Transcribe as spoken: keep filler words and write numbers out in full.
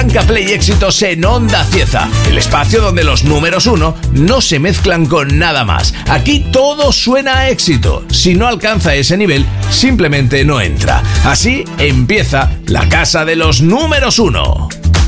Arranca Play Éxitos en Onda Cieza, el espacio donde los números uno no se mezclan con nada más. Aquí todo suena a éxito. Si no alcanza ese nivel, simplemente no entra. Así empieza la casa de los números uno.